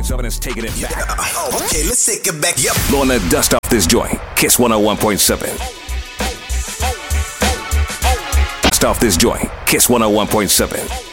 101.7 is taking it back. Okay, let's take it back. Yep. Blowing the dust off this joint. Kiss 101.7. Dust off this joint. Kiss 101.7.